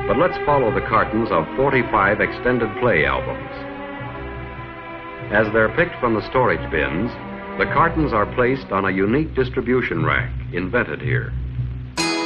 But let's follow the cartons of 45 extended play albums. As they're picked from the storage bins, the cartons are placed on a unique distribution rack invented here.